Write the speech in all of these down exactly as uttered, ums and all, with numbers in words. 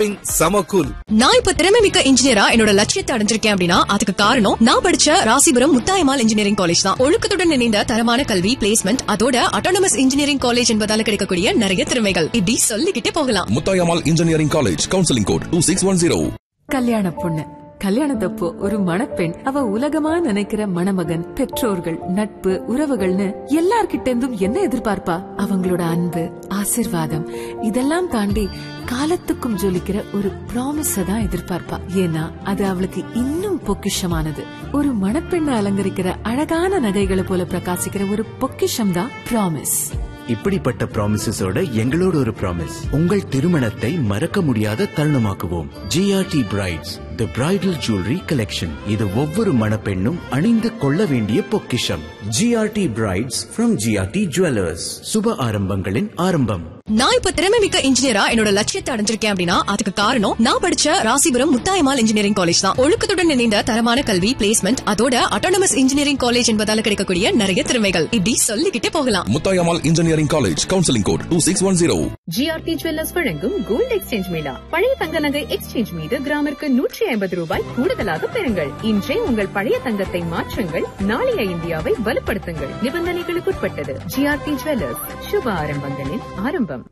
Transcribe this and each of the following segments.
சமக்கூல். நான் இப்ப திறமை மிக்க இன்ஜினியரா என்னோட லட்சியத்தை அடைஞ்சிருக்கேன் அப்படின்னா அதுக்கு காரணம் நான் படிச்ச ராசிபுரம் முத்தாயம்மாள் இன்ஜினியரிங் காலேஜ் தான். ஒழுக்கத்துடன் இணைந்த தரமான கல்வி, பிளேஸ்மெண்ட், அதோட அட்டானமஸ் இன்ஜினியரிங் காலேஜ் என்பதால கிடைக்கக்கூடிய நிறைய திறமைகள் இப்படி சொல்லிக்கிட்டே போகலாம். Muthayammal engineering college, counselling code two six one zero. கல்யாண பொண்ணு கல்யாணத்தப்போ ஒரு மணப்பெண் அவ உலகமா நினைக்கிற மணமகன், பெற்றோர்கள், நட்பு, உறவுகள்னு எல்லார்கிட்ட இருந்தும் என்ன எதிர்பார்ப்பா? அவங்களோட அன்பு, ஆசிர்வாதம் இதெல்லாம் தாண்டி காலத்துக்கும் ஜொலிக்கிற ஒரு ப்ராமிஸ தான் எதிர்பார்ப்பா. ஏன்னா அது அவளுக்கு இன்னும் பொக்கிஷமானது. ஒரு மணப்பெண்ணை அலங்கரிக்கிற அழகான நகைகளை போல பிரகாசிக்கிற ஒரு பொக்கிஷம் தான் ப்ராமிஸ். இப்படிப்பட்ட ப்ராமிசஸோட எங்களோட ஒரு ப்ராமிஸ், உங்கள் திருமணத்தை மறக்க முடியாத தருணமாக்குவோம். ஜிஆர்டி பிரைட்ஸ், தி பிரைடல் ஜுவல்லரி கலெக்ஷன். இது ஒவ்வொரு மணப்பெண்ணும் அணிந்து கொள்ள வேண்டிய பொக்கிஷம். GRT brides from GRT jewellers. சுப ஆரம்பங்களின் ஆரம்பம். நான் இப்ப திறமை மிக்க இன்ஜினியரா என்னோட லட்சியத்தை அடைஞ்சிருக்கேன் அப்படின்னா அதுக்கு காரணம் நான் படிச்ச ராசிபுரம் முத்தாயம்மாள் இன்ஜினியரிங் காலேஜ் தான். ஒழுக்கத்துடன் இணைந்த தரமான கல்வி, பிளேஸ்மெண்ட், அதோட அட்டானமஸ் இன்ஜினியரிங் காலேஜ் என்பதால கிடைக்கக்கூடிய நிறைய திறமைகள் இப்படி சொல்லிக்கிட்டே போகலாம். Muthayammal engineering college, counselling code two six one zero. GRT jewellers வழங்கும் கோல்டு எக்ஸ்சேஞ்ச் மேளா. பழைய தங்க நகை எக்ஸ்சேஞ்ச் மீது கிராமிற்கு நூற்றி ஐம்பது ரூபாய் கூடுதலாக பெறுங்கள். இன்றே உங்கள் பழைய தங்கத்தை மாற்றுங்கள், நாளைய இந்தியாவை வலுப்படுத்துங்கள். நிபந்தனைகளுக்குட்பட்டது. ஜிஆர்டி ஜுவல்லர்ஸ், சுப ஆரம்பங்களின் ஆரம்பம்.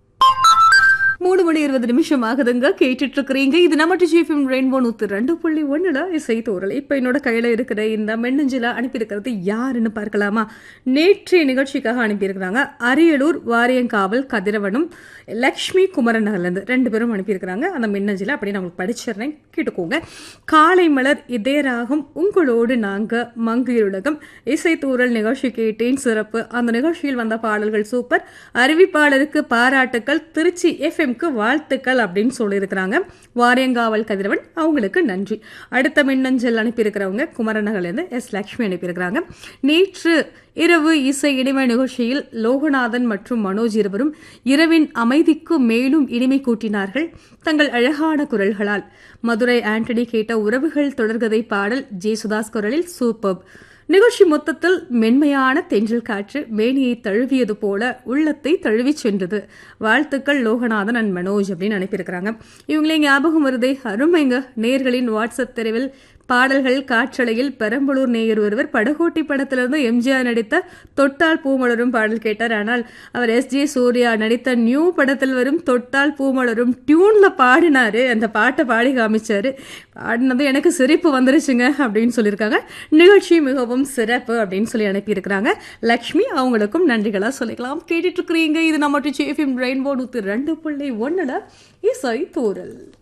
மூணு மணி இருபது நிமிஷம் ஆகுதுங்க. கேட்டுட்டு இருக்கிறீங்க இது நம்ம டிஜிஎஃப்எம் ரெயின்போ நூத்தி ரெண்டு புள்ளி ஒண்ணுல இசை தோறல். இப்ப என்னோட கையில இருக்கிற இந்த மின்னஞ்சல அனுப்பியிருக்கிறது யாருன்னு பார்க்கலாமா? நேற்றைய நிகழ்ச்சிக்காக அனுப்பியிருக்கிறாங்க அரியலூர் வாரியங்காவல் கதிரவனும் லக்ஷ்மி குமரன் நகர்லேருந்து ரெண்டு பேரும் அனுப்பியிருக்கிறாங்க. அந்த மின்னஞ்சல அப்படி நம்மளுக்கு படிச்சிடுறேன், கேட்டுக்கோங்க. காலை மலர் இதே ராகம் உங்களோடு நாங்க மங்கையுலகம் இசை தூரல் நிகழ்ச்சி கேட்டேன் சிறப்பு. அந்த நிகழ்ச்சியில் வந்த பாடல்கள் சூப்பர். அறிவிப்பாளருக்கு பாராட்டுக்கள், திருச்சி எஃப்எம் வாழ்த்துக்கள் அப்படின்னு சொல்லியிருக்கிறாங்க. வாரியங்காவல் கதிரவன், அவங்களுக்கு நன்றி. அடுத்த மின்னஞ்சல் அனுப்பியிருக்கிறவங்க குமரநகர்லேருந்து எஸ் லக்ஷ்மி அனுப்பியிருக்கிறாங்க. நேற்று இரவு இசை இனிமை நிகழ்ச்சியில் லோகநாதன் மற்றும் மனோஜ் இருவரும் இரவின் அமைதிக்கு மேலும் இனிமை கூட்டினார்கள் தங்கள் அழகான குரல்களால். மதுரை ஆண்டனி கேட்ட உறவுகள் தொடர்கதை பாடல் ஜேசுதாஸ் குரலில் சூப்பர். நிகழ்ச்சி மொத்தத்தில் மென்மையான தென்றல் காற்று மேனியை தழுவியது போல உள்ளத்தை தழுவி சென்றது. வாழ்த்துக்கள் லோகநாதன் அண்ட் மனோஜ் அப்படின்னு அனுப்பியிருக்கிறாங்க. இவங்களே ஞாபகம் வருதே, அருமைங்க. நேயர்களின் வாட்ஸ்அப் தெரிவில் பாடல்கள் காற்றலையில் பெரம்பலூர் நேயர் ஒருவர் படகோட்டி படத்திலிருந்து எம்ஜிஆர் நடித்த தொட்டால் பூமலரும் பாடல் கேட்டார். ஆனால் அவர் எஸ் ஜே சூர்யா நடித்த நியூ படத்தில் வரும் தொட்டால் பூமலரும் டியூன்ல பாடினாரு. அந்த பாட்டை பாடி காமிச்சாரு. பாடினது எனக்கு சிரிப்பு வந்துருச்சுங்க அப்படின்னு சொல்லியிருக்காங்க. நிகழ்ச்சி மிகவும் சிறப்பு அப்படின்னு சொல்லி அனுப்பியிருக்கிறாங்க லக்ஷ்மி. அவங்களுக்கும் நன்றிகளா சொல்லிக்கலாம். கேட்டுட்டு இருக்கிறீங்க இது நம்ம டிஜிஎஃப்எம் ரெயின்போ நூத்தி ரெண்டு புள்ளி ஒண்ணுல இசை தூரல்.